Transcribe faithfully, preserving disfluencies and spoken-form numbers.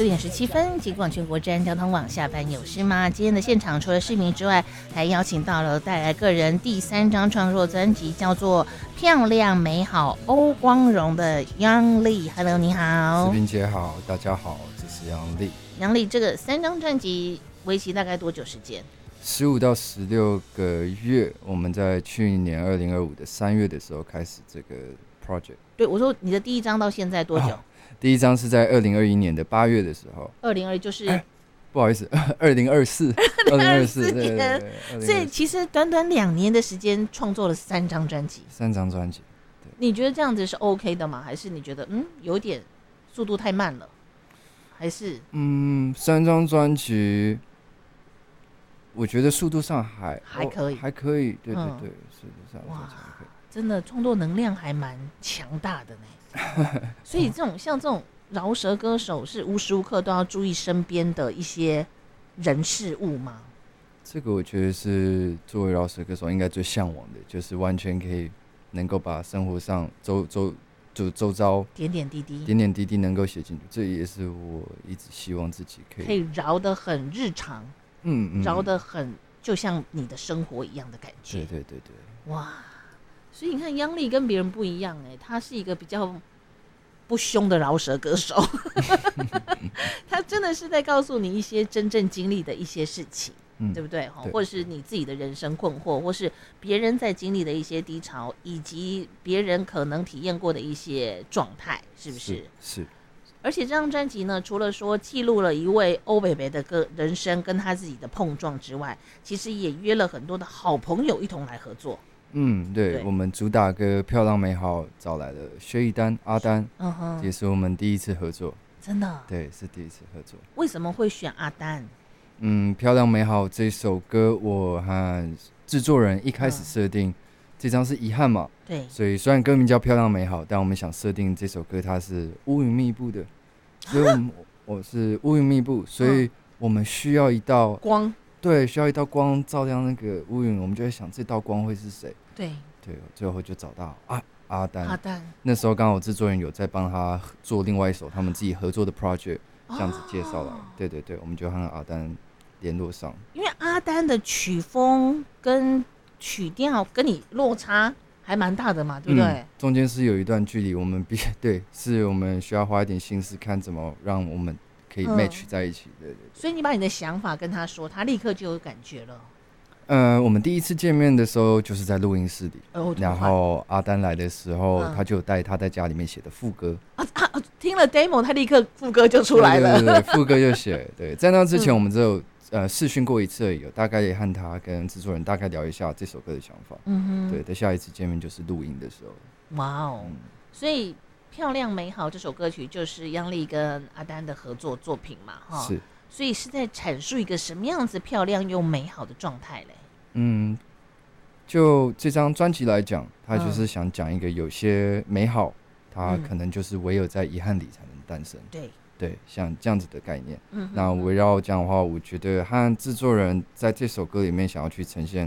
六点十七分，极广全国治安交通网下班有事吗？今天的现场除了市民之外，还邀请到了带来个人第三张创作专辑，叫做《漂亮美好欧光荣》的央丽。Hello， 你好， 视频姐好，大家好，这是央丽。 央丽，这个三张专辑为期大概多久时间？ 十五到十六个月。我们在去年二零二五的三月的时候开始这个 project。 对，我说你的第一张到现在多久？啊、 第一张是在二零二一年的八月的时候。 二零二就是、 欸，不好意思，二零二四，二零二四年， 所以其实短短两年的时间创作了三张专辑。 三张专辑。 你觉得这样子是 OK 的吗？还是你觉得嗯有点速度太慢了？还是嗯，三张专辑，我觉得速度上还还可以， 还可以，对对对，嗯、速度上哇， 真的创作能量还蛮强大的呢。所以这种像这种饶舌歌手，是无时无刻都要注意身边的一些人事物吗？ 这个我觉得是作为饶舌歌手应该最向往的，就是完全可以能够把生活上周周就周遭点点滴滴、 点点滴滴能够写进去，这也是我一直希望自己可以可以饶得很日常， 嗯嗯， 饶得很就像你的生活一样的感觉。 对对对对， 哇！所以你看，央丽跟别人不一样哎，他是一个比较不凶的饶舌歌手，他真的是在告诉你一些真正经历的一些事情。嗯、对不 对, 对？或者是你自己的人生困惑，或是别人在经历的一些低潮，以及别人可能体验过的一些状态，是不是？ 是。是。 而且这张专辑呢，除了说记录了一位欧北北的个人生跟他自己的碰撞之外，其实也约了很多的好朋友一同来合作。 嗯，对，对我们主打歌《漂亮美好》找来了薛一丹、阿丹，嗯哼，也是我们第一次合作。 真的？ 对，是第一次合作。 为什么会选阿丹？ 嗯，漂亮美好这首歌，我和制作人一开始设定、嗯、这张是遗憾嘛， 对， 所以虽然歌名叫漂亮美好，但我们想设定这首歌它是乌云密布的，所以我们我是乌云密布，所以我们需要一道光， 对，需要一道光照亮那个乌云，我们就会想这道光会是谁？ 对， 对，最后就找到啊阿丹， 阿丹， 那时候刚好制作人有在帮他做另外一首他们自己合作的 project， 这样子介绍来、哦，对对对，我们就和阿丹联络上， 因为阿丹的曲风跟曲调跟你落差还蛮大的嘛，对不对？嗯、 中间是有一段距离，我们必对，是我们需要花一点心思，看怎么让我们可以 match 在一起。嗯、对, 对对。 所以你把你的想法跟他说，他立刻就有感觉了。 呃，我们第一次见面的时候就是在录音室里，哦、然后阿丹来的时候，嗯、他就带他在家里面写的副歌啊啊，听了 demo， 他立刻副歌就出来了， 对对 对, 对，副歌就写。对，在那之前我们只有。嗯呃，试训过一次而已，大概也和他跟制作人大概聊一下这首歌的想法。嗯哼，对，在下一次见面就是录音的时候。 哇哦、嗯，所以《漂亮美好》这首歌曲就是央丽跟阿丹的合作作品嘛，哈。 是。 所以是在阐述一个什么样子漂亮又美好的状态嘞？ 嗯，就这张专辑来讲，他就是想讲一个有些美好，它可能就是唯有在遗憾里才能诞生。 对。 对，像这样子的概念。嗯，那围绕这样的话，我觉得和制作人在这首歌里面想要去呈现